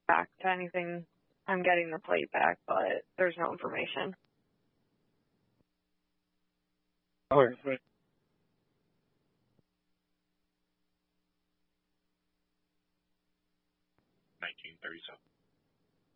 back to anything. I'm getting the plate back, but there's no information. Okay. 1937.